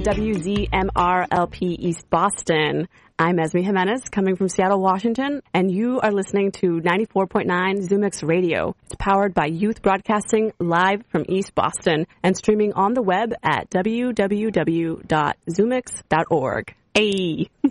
WZMR-LP East Boston. I'm Esme Jimenez, coming from Seattle, Washington, and you are listening to 94.9 ZooMix Radio. It's powered by Youth Broadcasting, live from East Boston, and streaming on the web at www.zoomix.org. Hey!